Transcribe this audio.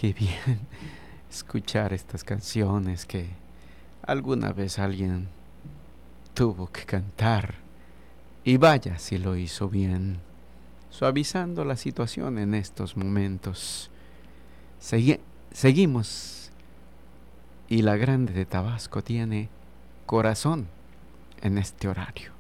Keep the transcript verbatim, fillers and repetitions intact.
Qué bien escuchar estas canciones que alguna vez alguien tuvo que cantar. Y vaya si lo hizo bien, suavizando la situación en estos momentos. Segui- seguimos y la grande de Tabasco tiene corazón en este horario.